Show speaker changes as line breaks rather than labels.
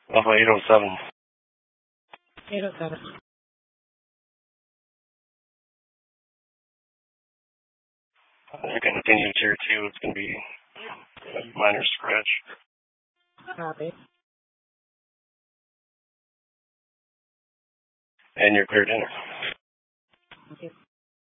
Alpha 807.
807.
You're going to continue tier 2. It's going to be a minor scratch.
Copy.
And you're cleared enter.
Thank you.